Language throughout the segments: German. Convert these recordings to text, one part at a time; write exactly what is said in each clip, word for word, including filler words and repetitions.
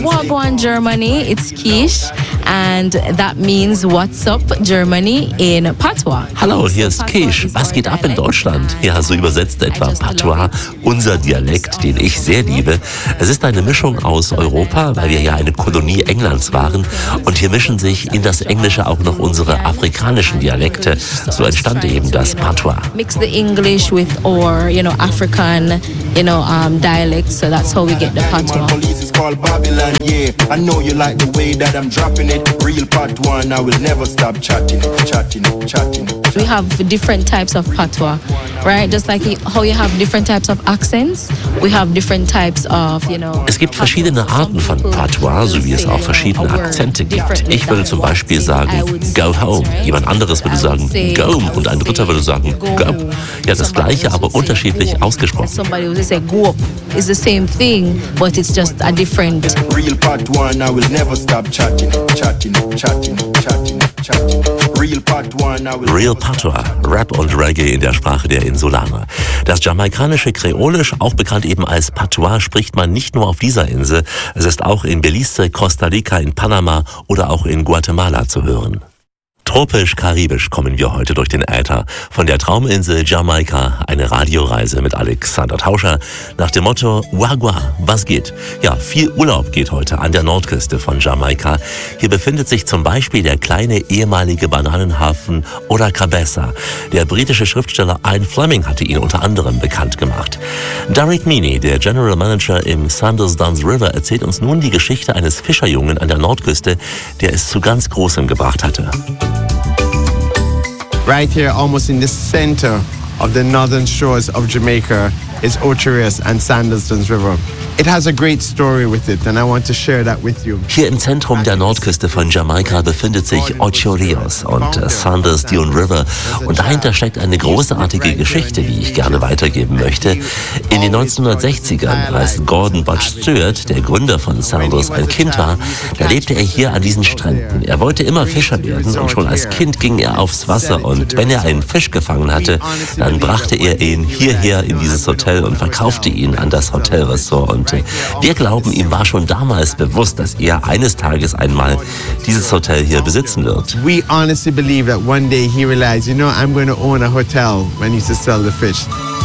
Wagwan Germany, it's Quiche, and that means What's up Germany in Patois. Hallo, hier ist Quiche. Was geht ab in Deutschland? Ja, so übersetzt etwa Patois, unser Dialekt, den ich sehr liebe. Es ist eine Mischung aus Europa, weil wir ja eine Kolonie Englands waren, und hier mischen sich in das Englische auch noch unsere afrikanischen Dialekte. So entstand eben das Patois. Mix the English with our, you know, African, you know, um, dialects, so that's how we get the Patois. Yeah, I know you like the way that I'm dropping it. Real part one, I will never stop chatting it, chatting it, chatting it. We have different types of patois, right? Just like how you have different types of accents, we have different types of, you know. Es gibt verschiedene Arten von Patois, so wie es auch verschiedene Akzente gibt. Ich würde zum Beispiel sagen, go home. Jemand anderes würde sagen, go. Und ein dritter würde sagen, go. Ja, das Gleiche, aber unterschiedlich ausgesprochen. Somebody will say go up. It's the same thing, but it's just a different. Real part one, I will never stop chatting, chatting, chatting, chatting, chatting. Real part one, I will Real Patois, Rap und Reggae in der Sprache der Insulaner. Das jamaikanische Kreolisch, auch bekannt eben als Patois, spricht man nicht nur auf dieser Insel. Es ist auch in Belize, Costa Rica, in Panama oder auch in Guatemala zu hören. Tropisch-karibisch kommen wir heute durch den Äther. Von der Trauminsel Jamaika, eine Radioreise mit Alexander Tauscher nach dem Motto Wagwa, was geht? Ja, viel Urlaub geht heute an der Nordküste von Jamaika. Hier befindet sich zum Beispiel der kleine ehemalige Bananenhafen Ora Cabeza. Der britische Schriftsteller Ian Fleming hatte ihn unter anderem bekannt gemacht. Derek Meany, der General Manager im Sanders Duns River, erzählt uns nun die Geschichte eines Fischerjungen an der Nordküste, der es zu ganz Großem gebracht hatte. Right here, almost in the center of the northern shores of Jamaica, is Ocho Rios and Sanders Duns River. It has a great story with it, and I want to share that with you. Hier im Zentrum der Nordküste von Jamaika befindet sich Ocho Rios und Sanders Duns River, und dahinter steckt eine großartige Geschichte, die ich gerne weitergeben möchte. In den neunzehnhundertsechzigern, als Gordon Butch Stewart, der Gründer von Sanders, ein Kind war, da lebte er hier an diesen Stränden. Er wollte immer Fischer werden, und schon als Kind ging er aufs Wasser, und wenn er einen Fisch gefangen hatte, dann brachte er ihn hierher in dieses Hotel und verkaufte ihn an das Hotelressort. Und wir glauben, ihm war schon damals bewusst, dass er eines Tages einmal dieses Hotel hier besitzen wird. We honestly believe that one day he realized, you know, I'm going to own a hotel when he used to sell the fish.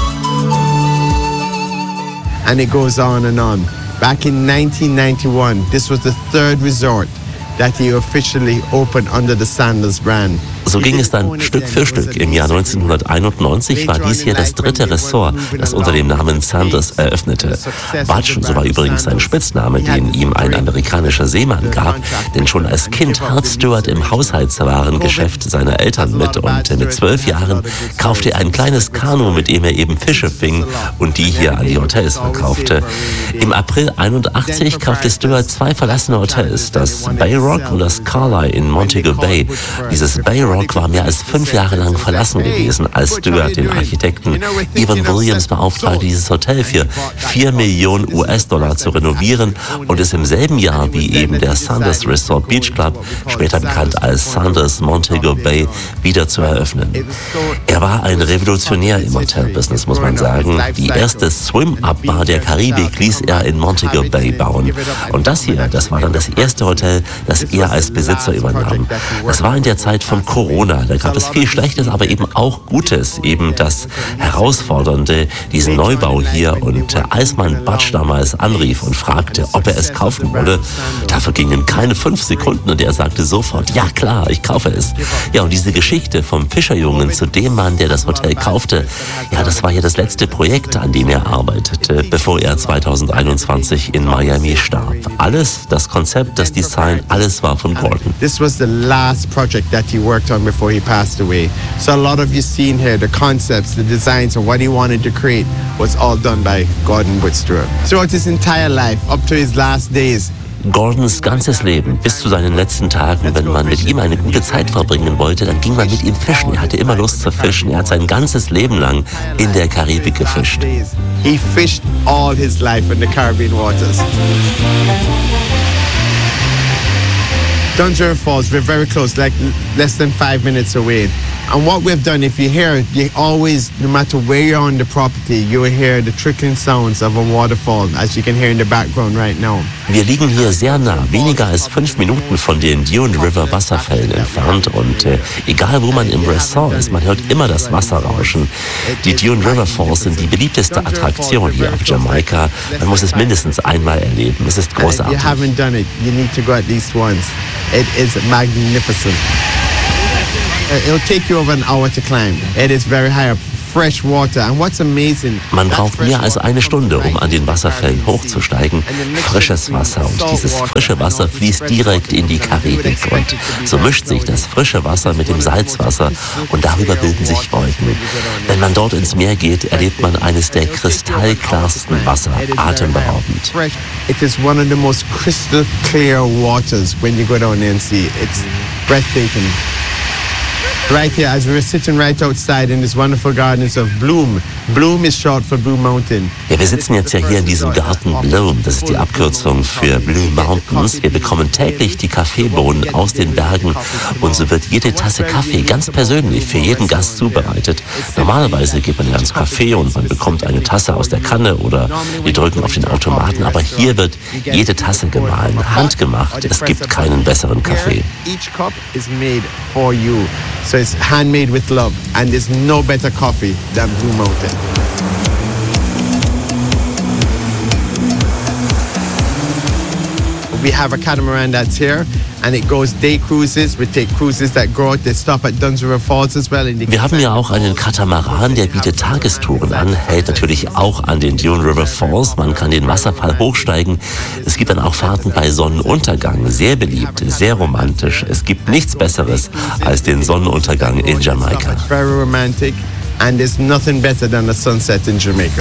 And it goes on and on. Back in nineteen ninety-one, this was the third resort that he officially opened under the Sanders brand. So ging es dann Stück für Stück. Im Jahr neunzehnhunderteinundneunzig war dies hier das dritte Ressort, das unter dem Namen Sanders eröffnete. Butch, so war übrigens sein Spitzname, den ihm ein amerikanischer Seemann gab, denn schon als Kind half Stewart im Haushaltswarengeschäft seiner Eltern mit, und mit zwölf Jahren kaufte er ein kleines Kanu, mit dem er eben Fische fing und die hier an die Hotels verkaufte. Im April einundachtzig kaufte Stewart zwei verlassene Hotels, das Bay Rock und das Carlisle in Montego Bay. Dieses Bay Rock war mehr als fünf Jahre lang verlassen gewesen, als Stewart den Architekten Evan Williams beauftragte, dieses Hotel für vier Millionen US-Dollar zu renovieren und es im selben Jahr wie eben der Sanders Resort Beach Club, später bekannt als Sanders Montego Bay, wieder zu eröffnen. Er war ein Revolutionär im Hotelbusiness, muss man sagen. Die erste Swim-Up-Bar der Karibik ließ er in Montego Bay bauen. Und das hier, das war dann das erste Hotel, das er als Besitzer übernahm. Das war in der Zeit von Corona. Da gab es viel Schlechtes, aber eben auch Gutes, eben das Herausfordernde, diesen Neubau hier. Und als man Butch damals anrief und fragte, ob er es kaufen wolle, da vergingen keine fünf Sekunden und er sagte sofort, ja klar, ich kaufe es. Ja, und diese Geschichte vom Fischerjungen zu dem Mann, der das Hotel kaufte, ja, das war ja das letzte Projekt, an dem er arbeitete, bevor er zweitausendeinundzwanzig in Miami starb. Alles, das Konzept, das Design, alles war von Gordon. This was the last project that he worked on before he passed away. So a lot of you seen here, the concepts, the designs, and what he wanted to create was all done by Gordon Butch Stewart. Throughout his entire life, up to his last days. Gordons ganzes Leben, bis zu seinen letzten Tagen, wenn man mit ihm eine gute Zeit verbringen wollte, dann ging man mit ihm fischen. Er hatte immer Lust zu fischen. Er hat sein ganzes Leben lang in der Karibik gefischt. He fished all his life in the Caribbean waters. Duns River Falls, we're very close, like less than five minutes away. And what we've done, if you hear it, you always, no matter where you're on the property, you will hear the trickling sounds of a waterfall, as you can hear in the background right now. Wir liegen hier sehr nah, weniger als fünf Minuten von den Dune River Wasserfällen entfernt und äh, egal wo man im Ressort ist, man hört immer das Wasser rauschen. Die Dune River Falls sind die beliebteste Attraktion hier auf Jamaika. Man muss es mindestens einmal erleben. Es ist großartig. If you haven't done it, you need to go at least once. It is magnificent. It'll take you over an hour to climb. It is very high up. Fresh water. And what's amazing, man braucht mehr als eine Stunde, um an den Wasserfällen hochzusteigen. Frisches Wasser. Und dieses frische Wasser fließt direkt in die Karibik. Und so mischt sich das frische Wasser mit dem Salzwasser und darüber bilden sich Wolken. Wenn man dort ins Meer geht, erlebt man eines der kristallklarsten Wasser. Atemberaubend. It is one of the most crystal clear waters when you go down there and see. It's breathtaking. Right here, as we're sitting right outside in this wonderful gardens of Bloom. Bloom is short for Blue Mountain. Ja, wir sitzen jetzt ja hier in diesem Garten Bloom. Das ist die Abkürzung für Blue Mountains. Wir bekommen täglich die Kaffeebohnen aus den Bergen und so wird jede Tasse Kaffee ganz persönlich für jeden Gast zubereitet. Normalerweise geht man ja ins Café und man bekommt eine Tasse aus der Kanne oder wir drücken auf den Automaten. Aber hier wird jede Tasse gemahlen, handgemacht. Es gibt keinen besseren Kaffee. Each cup is made for you. So it's handmade with love, and there's no better coffee than Blue Mountain. We have a catamaran that's here, and it goes day cruises. We take cruises that go out. They stop at Duns River Falls as well. Wir haben ja auch einen Katamaran, der bietet Tagestouren an, hält natürlich auch an den Dune River Falls. Man kann den Wasserfall hochsteigen. Es gibt dann auch Fahrten bei Sonnenuntergang. Sehr beliebt, sehr romantisch. Es gibt nichts Besseres als den Sonnenuntergang in Jamaika. Very romantic, and there's nothing better than a sunset in Jamaica.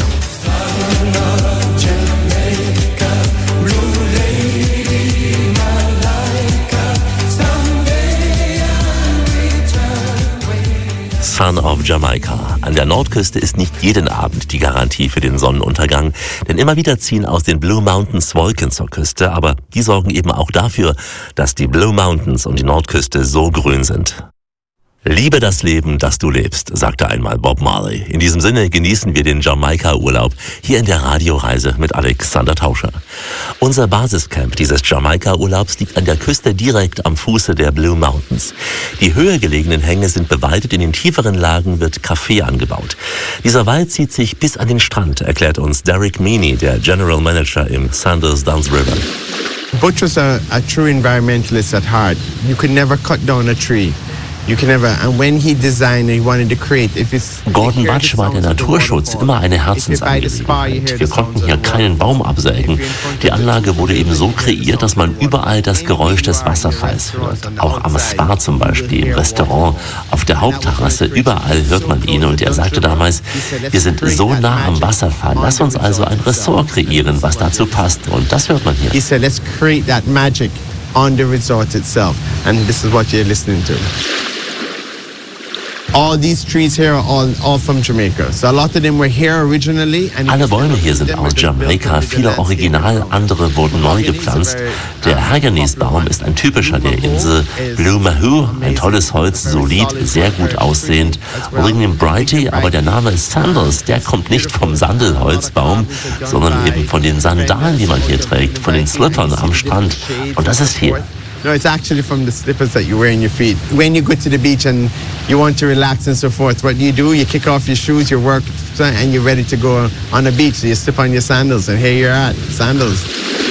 Son of Jamaica. An der Nordküste ist nicht jeden Abend die Garantie für den Sonnenuntergang, denn immer wieder ziehen aus den Blue Mountains Wolken zur Küste, aber die sorgen eben auch dafür, dass die Blue Mountains und die Nordküste so grün sind. Liebe das Leben, das du lebst, sagte einmal Bob Marley. In diesem Sinne genießen wir den Jamaika-Urlaub hier in der Radioreise mit Alexander Tauscher. Unser Basiscamp dieses Jamaika-Urlaubs liegt an der Küste direkt am Fuße der Blue Mountains. Die höher gelegenen Hänge sind bewaldet, in den tieferen Lagen wird Kaffee angebaut. Dieser Wald zieht sich bis an den Strand, erklärt uns Derek Meany, der General Manager im Sanders Duns River. Butch was a, a true environmentalist at heart. You could never cut down a tree. You can never, and when he designed, he wanted to create. If it's Gordon Butch war der Naturschutz immer eine Herzensangelegenheit. Wir konnten hier keinen Baum absägen. Die Anlage wurde eben so kreiert, dass man überall das Geräusch des Wasserfalls hört. Auch am Spa zum Beispiel, im Restaurant, auf der Hauptterrasse, überall hört man ihn. Und er sagte damals, wir sind so nah am Wasserfall, lass uns also ein Ressort kreieren, was dazu passt. Und das hört man hier. He said, let's create that magic on the resort itself. And this is what you're listening to. All these trees here are all, all from Jamaica. So a lot of them were here originally. Alle Bäume hier sind aus Jamaika, viele original, andere wurden neu gepflanzt. Der Hagernies-Baum ist ein typischer der Insel. Blue Mahoo, ein tolles Holz, solid, sehr gut aussehend. William Brighty, aber der Name ist Sandals, der kommt nicht vom Sandelholzbaum, sondern eben von den Sandalen, die man hier trägt, von den Slippern am Strand. Und das ist hier. No, it's actually from the slippers that you wear in your feet. When you go to the beach and you want to relax and so forth, what do you do? You kick off your shoes, your work, and you're ready to go on the beach. So you slip on your sandals, and here you're at, sandals.